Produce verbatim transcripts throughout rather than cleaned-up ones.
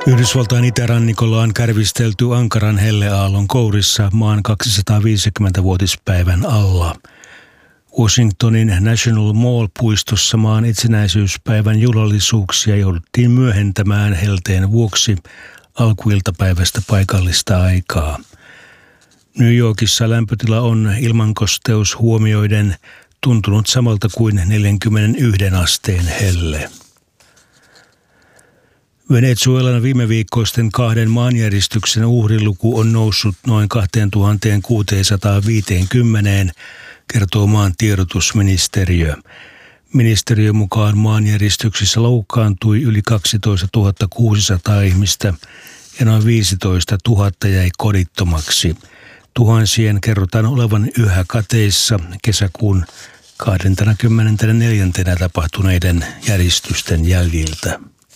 Yhdysvaltain itärannikolla on kärvistelty ankaran helleaallon kourissa maan kaksisataaviisikymmentävuotispäivän alla. Washingtonin National Mall-puistossa maan itsenäisyyspäivän juhlallisuuksia jouduttiin myöhentämään helteen vuoksi alkuiltapäivästä paikallista aikaa. New Yorkissa lämpötila on ilmankosteus huomioiden tuntunut samalta kuin neljänkymmenenyhden asteen helle. Venezuelan viimeviikkoisten kahden maanjäristyksen uhriluku on noussut noin kaksituhattakuusisataaviisikymmentä, kertoo maan tiedotusministeriö. Ministeriön mukaan maanjäristyksissä loukkaantui yli kaksitoistatuhatta kuusisataa ihmistä ja noin viisitoistatuhatta jäi kodittomaksi. Tuhansien kerrotaan olevan yhä kateissa kesäkuun kaksikymmentäneljä tapahtuneiden järistysten jäljiltä.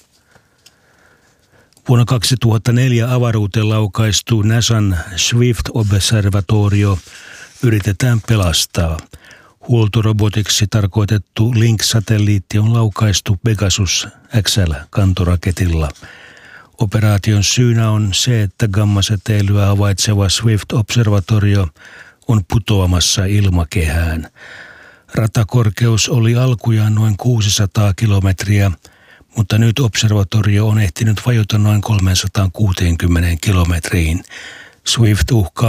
Vuonna kaksituhattaneljä avaruuteen laukaistu NASAn Swift-observatorio yritetään pelastaa. Huoltorobotiksi tarkoitettu Link-satelliitti on laukaistu Pegasus X L-kantoraketilla. Operaation syynä on se, että gammasäteilyä havaitseva Swift-observatorio on putoamassa ilmakehään. Ratakorkeus oli alkujaan noin kuusisataa kilometriä, mutta nyt observatorio on ehtinyt vajota noin kolmesataakuusikymmentä kilometriin. Swift uhkaa